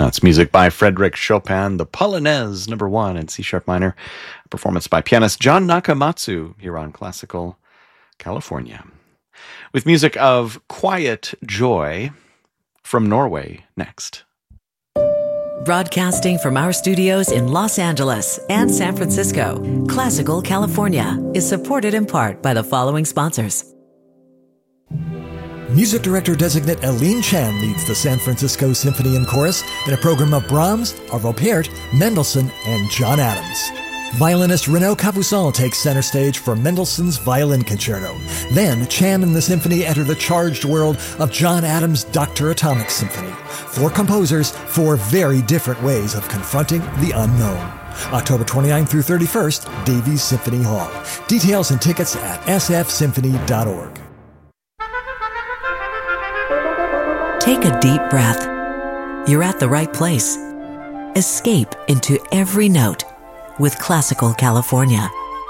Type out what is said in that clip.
That's music by Frédéric Chopin, the Polonaise number 1 in C sharp minor, a performance by pianist John Nakamatsu here on Classical California. With music of Quiet Joy from Norway next. Broadcasting from our studios in Los Angeles and San Francisco, Classical California is supported in part by the following sponsors. Music director-designate Aline Chan leads the San Francisco Symphony and Chorus in a program of Brahms, Arvo Pärt, Mendelssohn, and John Adams. Violinist Renaud Capuçon takes center stage for Mendelssohn's Violin Concerto. Then, Chan and the symphony enter the charged world of John Adams' Dr. Atomic Symphony. 4 composers, 4 very different ways of confronting the unknown. October 29th through 31st, Davies Symphony Hall. Details and tickets at sfsymphony.org. Take a deep breath. You're at the right place. Escape into every note with Classical California.